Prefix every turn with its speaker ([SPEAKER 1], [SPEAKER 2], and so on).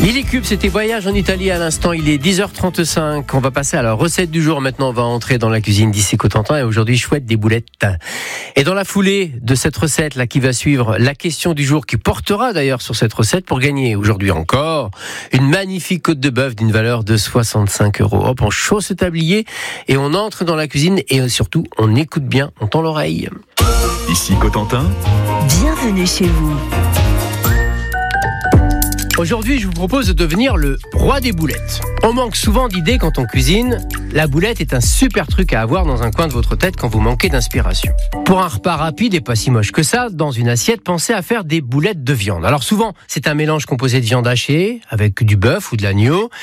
[SPEAKER 1] Mille Cube, c'était Voyage en Italie à l'instant, il est 10h35. On va passer à la recette du jour. Maintenant, on va entrer dans la cuisine d'ici Cotentin et aujourd'hui, chouette des boulettes. Et dans la foulée de cette recette là qui va suivre, la question du jour qui portera d'ailleurs sur cette recette pour gagner aujourd'hui encore une magnifique côte de bœuf d'une valeur de 65 €. Hop, on chausse le tablier et on entre dans la cuisine et surtout, on écoute bien, on tend l'oreille.
[SPEAKER 2] Ici Cotentin,
[SPEAKER 3] bienvenue chez vous.
[SPEAKER 1] Aujourd'hui, je vous propose de devenir le roi des boulettes. On manque souvent d'idées quand on cuisine. La boulette est un super truc à avoir dans un coin de votre tête quand vous manquez d'inspiration. Pour un repas rapide et pas si moche que ça, dans une assiette, pensez à faire des boulettes de viande. Alors souvent, c'est un mélange composé de viande hachée avec du bœuf ou de l'agneau.